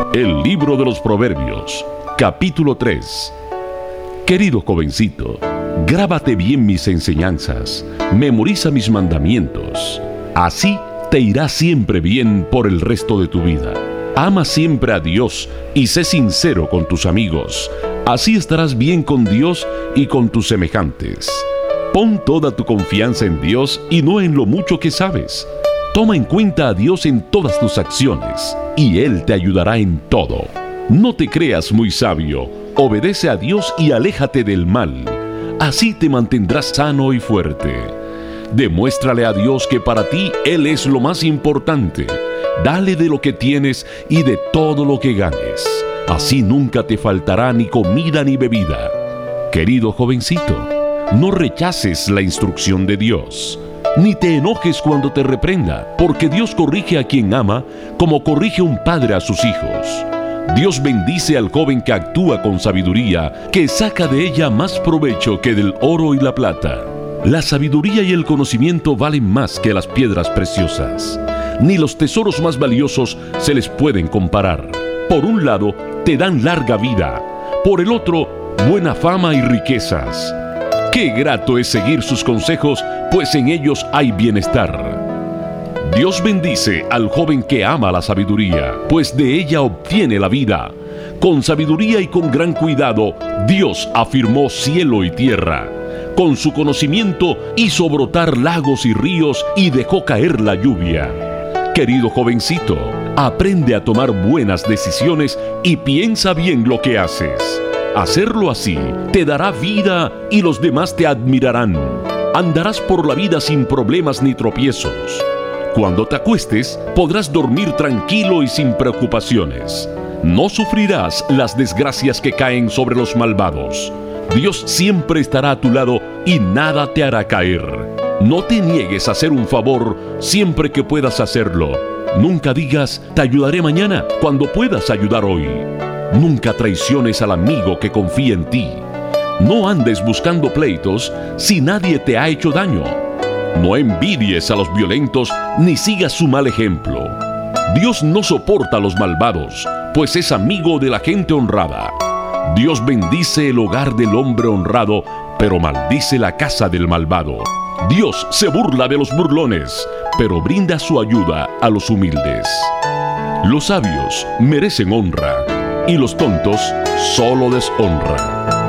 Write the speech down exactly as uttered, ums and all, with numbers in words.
El libro de los Proverbios, capítulo tres. Querido jovencito, grábate bien mis enseñanzas, memoriza mis mandamientos. Así te irá siempre bien por el resto de tu vida. Ama siempre a Dios y sé sincero con tus amigos. Así estarás bien con Dios y con tus semejantes. Pon toda tu confianza en Dios y no en lo mucho que sabes. Toma en cuenta a Dios en todas tus acciones, y Él te ayudará en todo. No te creas muy sabio, obedece a Dios y aléjate del mal. Así te mantendrás sano y fuerte. Demuéstrale a Dios que para ti Él es lo más importante. Dale de lo que tienes y de todo lo que ganes. Así nunca te faltará ni comida ni bebida. Querido jovencito, no rechaces la instrucción de Dios. Ni te enojes cuando te reprenda, porque Dios corrige a quien ama, como corrige un padre a sus hijos. Dios bendice al joven que actúa con sabiduría, que saca de ella más provecho que del oro y la plata. La sabiduría y el conocimiento valen más que las piedras preciosas. Ni los tesoros más valiosos se les pueden comparar. Por un lado, te dan larga vida. Por el otro, buena fama y riquezas. Qué grato es seguir sus consejos, pues en ellos hay bienestar. Dios bendice al joven que ama la sabiduría, pues de ella obtiene la vida. Con sabiduría y con gran cuidado, Dios afirmó cielo y tierra. Con su conocimiento hizo brotar lagos y ríos y dejó caer la lluvia. Querido jovencito, aprende a tomar buenas decisiones y piensa bien lo que haces. Hacerlo así te dará vida y los demás te admirarán. Andarás por la vida sin problemas ni tropiezos. Cuando te acuestes, podrás dormir tranquilo y sin preocupaciones. No sufrirás las desgracias que caen sobre los malvados. Dios siempre estará a tu lado y nada te hará caer. No te niegues a hacer un favor siempre que puedas hacerlo. Nunca digas, te ayudaré mañana, cuando puedas ayudar hoy. Nunca traiciones al amigo que confía en ti. No andes buscando pleitos si nadie te ha hecho daño. No envidies a los violentos ni sigas su mal ejemplo. Dios no soporta a los malvados, pues es amigo de la gente honrada. Dios bendice el hogar del hombre honrado, pero maldice la casa del malvado. Dios se burla de los burlones, pero brinda su ayuda a los humildes. Los sabios merecen honra, y los tontos solo deshonra.